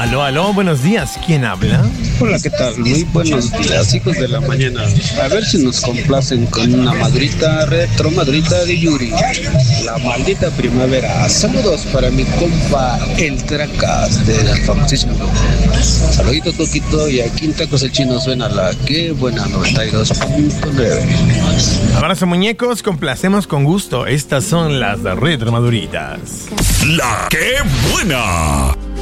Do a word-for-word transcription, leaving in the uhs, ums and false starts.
Aló, aló, buenos días. ¿Quién habla? Hola, ¿qué tal? Muy buenos días, hijos de la mañana. A ver si nos complacen con una madrita retro, madrita de Yuri. La maldita primavera. Saludos para mi compa El Tracas del famosísimo. Saluditos, Toquito. Y aquí en Tacos el Chino suena la que buena noventa y dos punto nueve. Abrazo, muñecos. Complacemos con gusto. Estas son las de retro maduritas. La que buena.